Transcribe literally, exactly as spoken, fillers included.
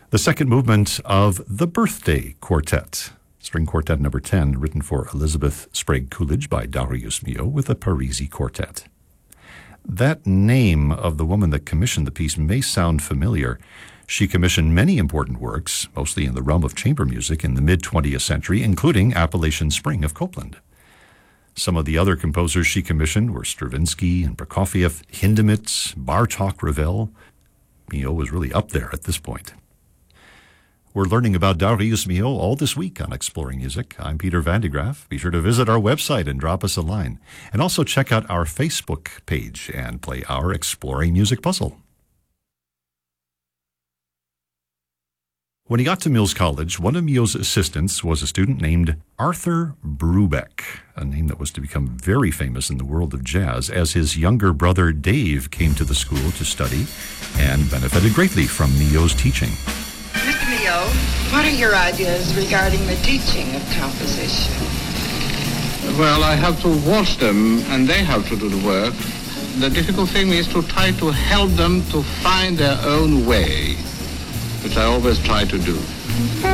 The second movement of The Birthday Quartet, string quartet number ten, written for Elizabeth Sprague Coolidge by Darius Milhaud with the Parisi Quartet. That name of the woman that commissioned the piece may sound familiar. She commissioned many important works, mostly in the realm of chamber music in the mid-twentieth century, including Appalachian Spring of Copland. Some of the other composers she commissioned were Stravinsky and Prokofiev, Hindemith, Bartók, Ravel. Milhaud was really up there at this point. We're learning about Darius Milhaud all this week on Exploring Music. I'm Peter Van de Graaff. Be sure to visit our website and drop us a line. And also check out our Facebook page and play our Exploring Music puzzle. When he got to Mills College, one of Milhaud's assistants was a student named Arthur Brubeck, a name that was to become very famous in the world of jazz as his younger brother Dave came to the school to study and benefited greatly from Milhaud's teaching. Mister Milhaud, what are your ideas regarding the teaching of composition? Well, I have to watch them, and they have to do the work. The difficult thing is to try to help them to find their own way, which I always try to do.